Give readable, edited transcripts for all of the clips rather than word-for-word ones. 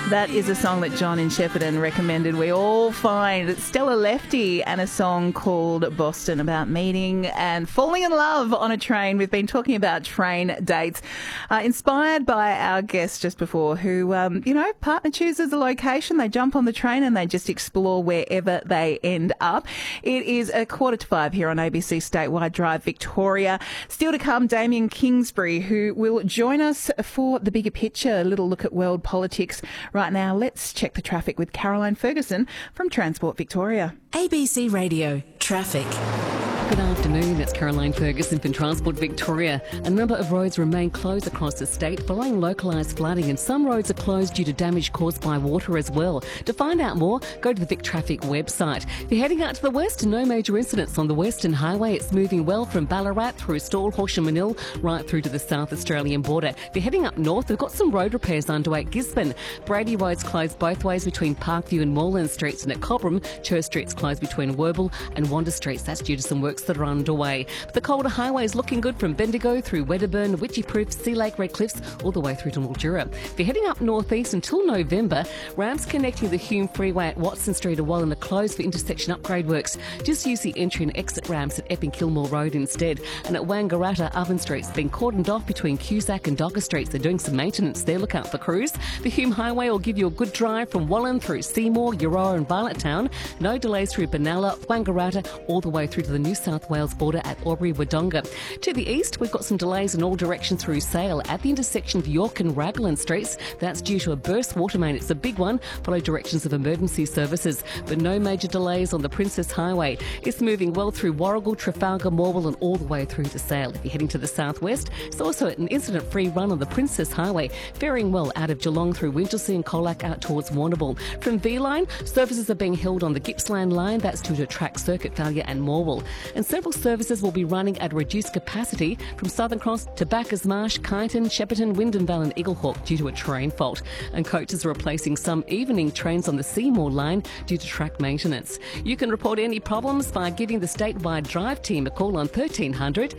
That is a song that John in Shepparton recommended we all find. It's Stella Lefty and a song called Boston, about meeting and falling in love on a train. We've been talking about train dates, inspired by our guest just before who, partner chooses a location, they jump on the train and they just explore wherever they end up. It is 4:45 here on ABC Statewide Drive Victoria. Still to come, Damien Kingsbury, who will join us for the bigger picture, a little look at world politics. Right now, let's check the traffic with Caroline Ferguson from Transport Victoria. ABC Radio Traffic. Good afternoon, it's Caroline Ferguson from Transport Victoria. A number of roads remain closed across the state following localised flooding, and some roads are closed due to damage caused by water as well. To find out more, go to the Vic Traffic website. If you're heading out to the west, no major incidents on the Western Highway. It's moving well from Ballarat through Stawell, Horsham and Manil, right through to the South Australian border. If you're heading up north, we've got some road repairs underway at Gisborne. Brady Road's closed both ways between Parkview and Moreland Streets, and at Cobram, Church Street's closed between Werble and Wanda Streets. That's due to some works that are underway. But the Calder Highway is looking good from Bendigo through Wedderburn, Witchyproof, Sea Lake, Red Cliffs, all the way through to Mildura. If you're heading up northeast until November, ramps connecting the Hume Freeway at Watson Street to Wallen are closed for intersection upgrade works. Just use the entry and exit ramps at Epping Kilmore Road instead. And at Wangaratta, Oven Street's been cordoned off between Cusack and Dogger Streets. They're doing some maintenance there. Look out for crews. The Hume Highway will give you a good drive from Wallen through Seymour, Euroa and Bartlett Town. No delays through Benalla, Wangaratta, all the way through to the New South Wales border at Albury-Wodonga. To the east, we've got some delays in all directions through Sale at the intersection of York and Raglan Streets. That's due to a burst water main. It's a big one. Follow directions of emergency services, but no major delays on the Princess Highway. It's moving well through Warragul, Trafalgar, Morwell and all the way through to Sale. If you're heading to the southwest, it's also an incident-free run on the Princess Highway, faring well out of Geelong through Winchelsea and Colac out towards Warrnambool. From V-Line, services are being held on the Gippsland line. That's due to track circuit failure and Morwell. And several services will be running at reduced capacity from Southern Cross to Bacchus Marsh, Kyneton, Shepparton, Wyndonvale and Eaglehawk due to a train fault. And coaches are replacing some evening trains on the Seymour line due to track maintenance. You can report any problems by giving the statewide drive team a call on 1300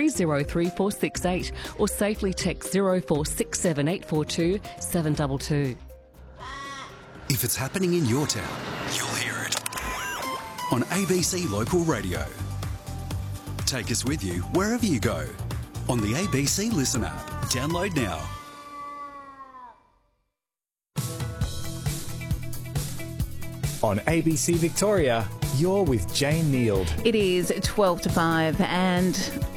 303 468 or safely text 0467 842 722. If it's happening in your town, you'll hear it on ABC Local Radio. Take us with you wherever you go on the ABC Listen app. Download now. On ABC Victoria, you're with Jane Neild. It is 12 to 5 and